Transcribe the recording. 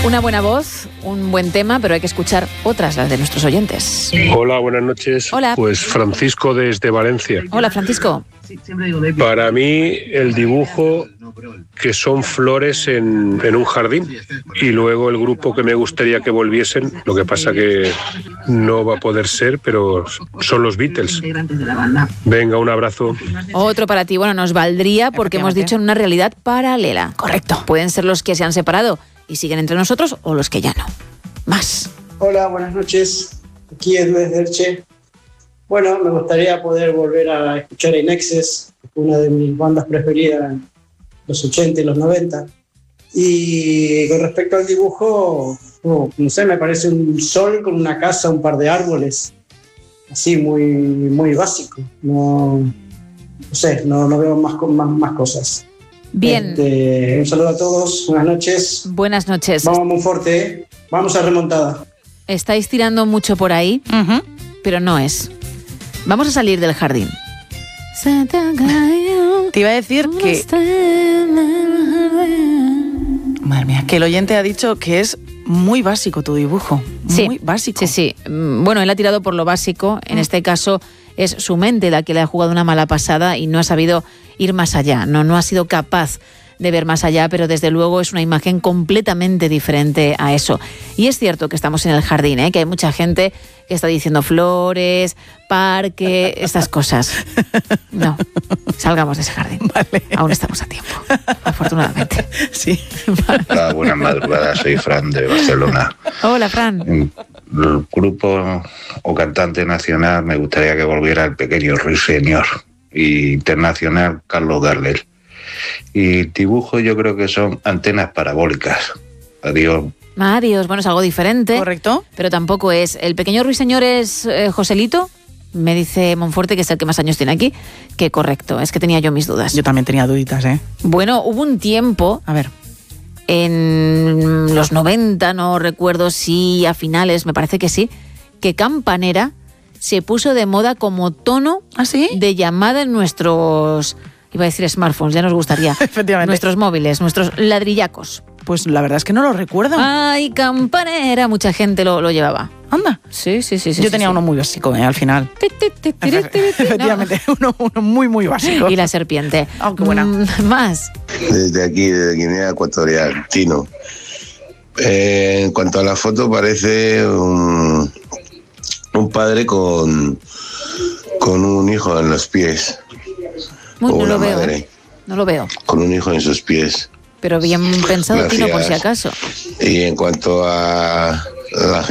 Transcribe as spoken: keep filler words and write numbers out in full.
Una buena voz, un buen tema, pero hay que escuchar otras, las de nuestros oyentes. Hola, buenas noches. Hola. Pues Francisco desde Valencia. Hola, Francisco. Para mí, el dibujo que son flores en, en un jardín, y luego el grupo que me gustaría que volviesen, lo que pasa que no va a poder ser, pero son los Beatles. Venga, un abrazo. Otro para ti. Bueno, nos valdría porque hemos dicho en una realidad paralela. Correcto. Pueden ser los que se han separado y siguen entre nosotros o los que ya no. Más. Hola, buenas noches. Aquí Edu desde Elche. Bueno, me gustaría poder volver a escuchar In Excess, una de mis bandas preferidas en los ochenta y los noventa. Y con respecto al dibujo, oh, no sé, me parece un sol con una casa, un par de árboles. Así, muy, muy básico. No, no sé, no, no veo más, más, más cosas. Bien. Este, un saludo a todos, buenas noches. Buenas noches. Vamos muy fuerte, ¿eh? Vamos a remontada. Estáis tirando mucho por ahí, Uh-huh. pero no es. Vamos a salir del jardín. Te iba a decir que... Madre mía, que el oyente ha dicho que es muy básico tu dibujo. Sí, muy básico. Sí, sí. Mm, Bueno, él ha tirado por lo básico. En este caso es su mente la que le ha jugado una mala pasada y no ha sabido ir más allá. No, no ha sido capaz de ver más allá, pero desde luego es una imagen completamente diferente a eso. Y es cierto que estamos en el jardín, ¿eh? Que hay mucha gente que está diciendo flores, parque, estas cosas. No, salgamos de ese jardín. Vale. Aún estamos a tiempo, afortunadamente. Sí. Hola, buenas madrugadas, soy Fran de Barcelona. Hola, Fran. En el grupo o cantante nacional me gustaría que volviera el pequeño Ruiseñor, y internacional Carlos Gardel. Y dibujo yo creo que son antenas parabólicas. Adiós. Adiós, bueno, es algo diferente. ¿Correcto? Pero tampoco es. ¿El pequeño ruiseñor es eh, Joselito? Me dice Monforte, que es el que más años tiene aquí, que correcto, es que tenía yo mis dudas. Yo también tenía duditas, ¿eh? Bueno, hubo un tiempo, A ver. en los noventa, no recuerdo si a finales, me parece que sí, que Campanera se puso de moda como tono ¿Ah, sí? de llamada en nuestros, iba a decir smartphones, ya nos gustaría, Efectivamente. nuestros móviles, nuestros ladrillacos. Pues la verdad es que no lo recuerdo. Ay, Campanera, mucha gente lo, lo llevaba. Anda. Sí, sí, sí. sí Yo sí, tenía sí. uno muy básico, ¿eh? Al final. Ti, ti, ti, ti, ti, ti, ti, Efectivamente, uno, uno muy, muy básico. no. Y la serpiente. Oh, qué buena. Mm, más. Desde aquí, desde Guinea Ecuatorial, Tino. Eh, en cuanto a la foto, parece un, un padre con, con un hijo en los pies. Uy, o no una lo veo. madre ¿eh? No lo veo. con un hijo en sus pies. Pero bien pensado, Tino, por si Gracias. acaso. Y en cuanto a la